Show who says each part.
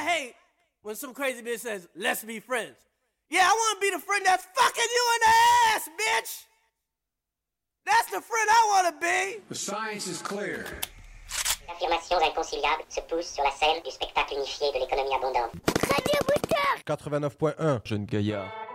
Speaker 1: hate when some crazy bitch says, let's be friends. Yeah, I want to be the friend that's fucking you in the ass, bitch. That's the friend I want to be.
Speaker 2: The science is clear.
Speaker 3: Les affirmations inconciliables se poussent sur la scène du spectacle unifié de l'économie abondante.
Speaker 4: Radio Moutarde 89.1
Speaker 5: Jeune Gaillard.